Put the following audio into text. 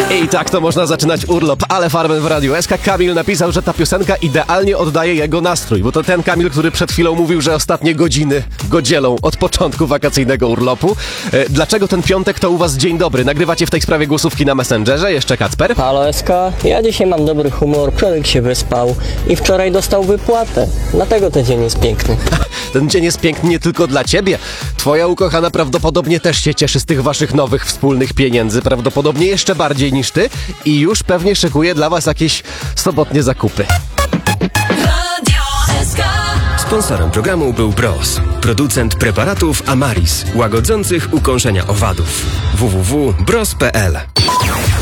I tak to można zaczynać urlop, ale Farben w Radiu SK. Kamil napisał, że ta piosenka idealnie oddaje jego nastrój, bo to ten Kamil, który przed chwilą mówił, że ostatnie godziny go dzielą od początku wakacyjnego urlopu. Dlaczego ten piątek to u was dzień dobry? Nagrywacie w tej sprawie głosówki na Messengerze, jeszcze Kacper. Halo SK, ja dzisiaj mam dobry humor, Przemek się wyspał i wczoraj dostał wypłatę, dlatego ten dzień jest piękny. Ten dzień jest piękny nie tylko dla ciebie. Twoja ukochana prawdopodobnie też się cieszy z tych waszych nowych wspólnych pieniędzy, prawdopodobnie jeszcze bardziej niż ty i już pewnie szykuje dla was jakieś sobotnie zakupy. Sponsorem programu był Bros, producent preparatów Amaris, łagodzących ukąszenia owadów. www.bros.pl